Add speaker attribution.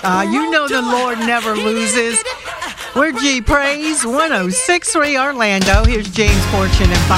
Speaker 1: You know the Lord never loses. We're G Praise 106.3 Orlando. Here's James Fortune and